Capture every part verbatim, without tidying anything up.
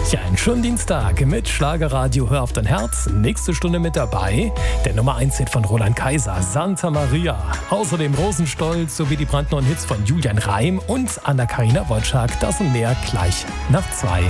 Ja, einen schönen Dienstag mit Schlagerradio Hör auf dein Herz. Nächste Stunde mit dabei der Nummer eins Hit von Roland Kaiser, Santa Maria. Außerdem Rosenstolz sowie die brandneuen Hits von Julian Reim und Anna-Karina Wojcik. Das und mehr gleich nach zwei.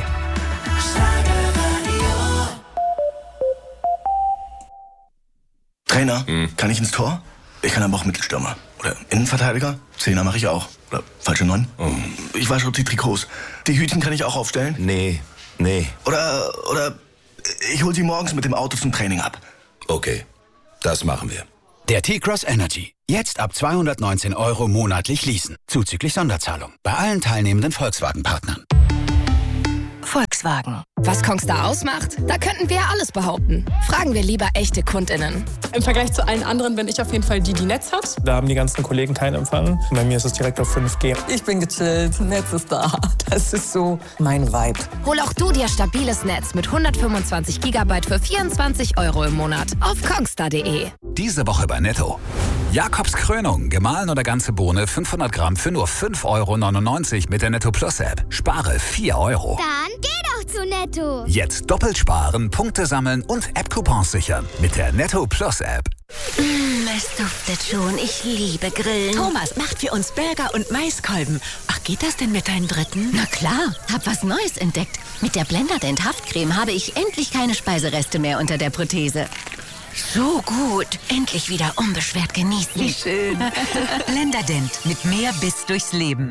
Trainer, Hm. kann ich ins Tor? Ich kann aber auch Mittelstürmer. Oder Innenverteidiger? Zehner mache ich auch. Oder falsche Neun? Oh. Ich wasche die Trikots. Die Hütchen kann ich auch aufstellen? Nee, nee. Oder, oder ich hol sie morgens mit dem Auto zum Training ab. Okay, das machen wir. Der T-Cross Energy. Jetzt ab zweihundertneunzehn Euro monatlich leasen. Zuzüglich Sonderzahlung. Bei allen teilnehmenden Volkswagen-Partnern. Volkswagen. Was Kongstar ausmacht? Da könnten wir ja alles behaupten. Fragen wir lieber echte KundInnen. Im Vergleich zu allen anderen bin ich auf jeden Fall die, die Netz hat. Da haben die ganzen Kollegen keinen Empfang. Bei mir ist es direkt auf fünf G. Ich bin gechillt, Netz ist da. Das ist so mein Vibe. Hol auch du dir stabiles Netz mit hundertfünfundzwanzig Gigabyte für vierundzwanzig Euro im Monat auf kongstar punkt de. Diese Woche bei Netto. Jakobs Krönung, gemahlen oder ganze Bohne, fünfhundert Gramm für nur fünf Euro neunundneunzig mit der Netto Plus App. Spare vier Euro. Dann geh doch zu Netto. Jetzt doppelt sparen, Punkte sammeln und App-Coupons sichern mit der Netto Plus App. Mmh, es duftet schon. Ich liebe Grillen. Thomas macht für uns Burger und Maiskolben. Ach, geht das denn mit deinen Dritten? Na klar, hab was Neues entdeckt. Mit der Blenderdent Haftcreme habe ich endlich keine Speisereste mehr unter der Prothese. So gut. Endlich wieder unbeschwert genießen. Wie schön. Blenderdent. Mit mehr Biss durchs Leben.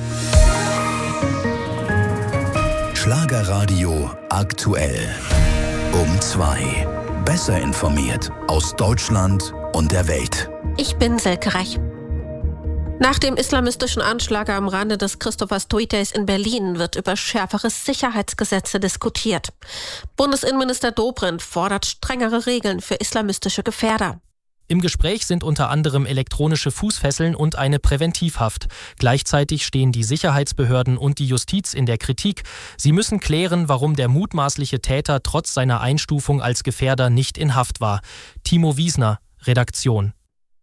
Schlagerradio aktuell. Um zwei. Besser informiert aus Deutschland und der Welt. Ich bin Silke Reich. Nach dem islamistischen Anschlag am Rande des Christopher Street Days in Berlin wird über schärfere Sicherheitsgesetze diskutiert. Bundesinnenminister Dobrindt fordert strengere Regeln für islamistische Gefährder. Im Gespräch sind unter anderem elektronische Fußfesseln und eine Präventivhaft. Gleichzeitig stehen die Sicherheitsbehörden und die Justiz in der Kritik. Sie müssen klären, warum der mutmaßliche Täter trotz seiner Einstufung als Gefährder nicht in Haft war. Timo Wiesner, Redaktion.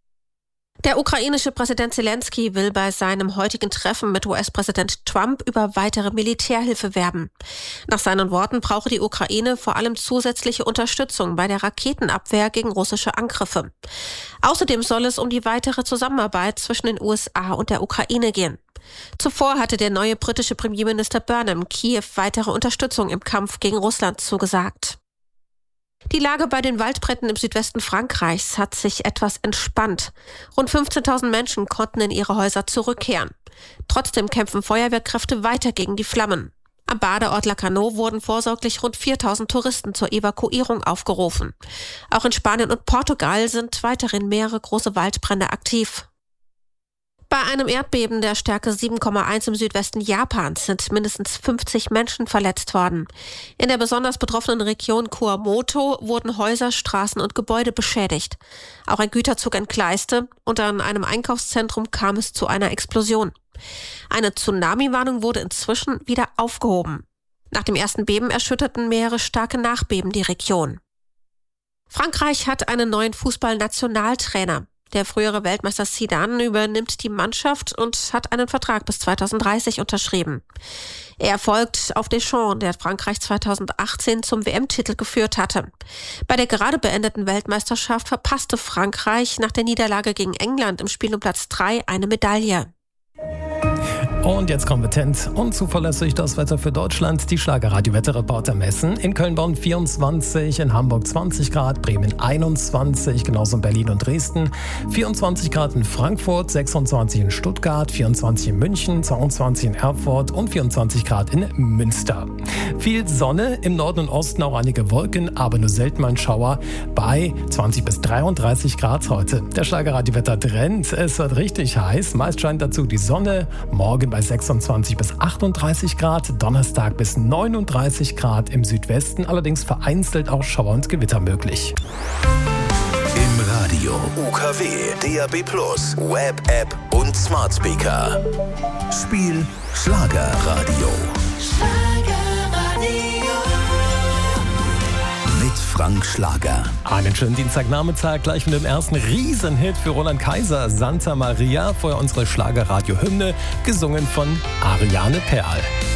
Der ukrainische Präsident Zelensky will bei seinem heutigen Treffen mit U S-Präsident Trump über weitere Militärhilfe werben. Nach seinen Worten brauche die Ukraine vor allem zusätzliche Unterstützung bei der Raketenabwehr gegen russische Angriffe. Außerdem soll es um die weitere Zusammenarbeit zwischen den U S A und der Ukraine gehen. Zuvor hatte der neue britische Premierminister Burnham Kiew weitere Unterstützung im Kampf gegen Russland zugesagt. Die Lage bei den Waldbränden im Südwesten Frankreichs hat sich etwas entspannt. Rund fünfzehntausend Menschen konnten in ihre Häuser zurückkehren. Trotzdem kämpfen Feuerwehrkräfte weiter gegen die Flammen. Am Badeort Lacanau wurden vorsorglich rund viertausend Touristen zur Evakuierung aufgerufen. Auch in Spanien und Portugal sind weiterhin mehrere große Waldbrände aktiv. Bei einem Erdbeben der Stärke sieben Komma eins im Südwesten Japans sind mindestens fünfzig Menschen verletzt worden. In der besonders betroffenen Region Kumamoto wurden Häuser, Straßen und Gebäude beschädigt. Auch ein Güterzug entgleiste und an einem Einkaufszentrum kam es zu einer Explosion. Eine Tsunami-Warnung wurde inzwischen wieder aufgehoben. Nach dem ersten Beben erschütterten mehrere starke Nachbeben die Region. Frankreich hat einen neuen Fußball-Nationaltrainer. Der frühere Weltmeister Zidane übernimmt die Mannschaft und hat einen Vertrag bis zweitausenddreißig unterschrieben. Er folgt auf Deschamps, der Frankreich zweitausendachtzehn zum W M-Titel geführt hatte. Bei der gerade beendeten Weltmeisterschaft verpasste Frankreich nach der Niederlage gegen England im Spiel um Platz drei eine Medaille. Und jetzt kompetent und zuverlässig das Wetter für Deutschland. Die Schlagerradio-Wetterreporter messen. In Köln-Bonn vierundzwanzig, in Hamburg zwanzig Grad, Bremen einundzwanzig, genauso in Berlin und Dresden. vierundzwanzig Grad in Frankfurt, sechsundzwanzig in Stuttgart, vierundzwanzig in München, zweiundzwanzig in Erfurt und vierundzwanzig Grad in Münster. Viel Sonne, im Norden und Osten auch einige Wolken, aber nur selten mal ein Schauer bei zwanzig bis dreiunddreißig Grad heute. Der Schlagerradio-Wetter-Trend, es wird richtig heiß. Meist scheint dazu die Sonne. Morgen bei sechsundzwanzig bis achtunddreißig Grad, Donnerstag bis neununddreißig Grad im Südwesten, allerdings vereinzelt auch Schauer und Gewitter möglich. Im Radio U K W, D A B Plus, Web, App und Smart Speaker. Spiel Schlagerradio. Schlagerradio. Mit Frank Schlager. Einen schönen Dienstagnachmittag, gleich mit dem ersten Riesenhit für Roland Kaiser, Santa Maria. Vorher unsere Schlagerradio-Hymne, gesungen von Ariane Perl.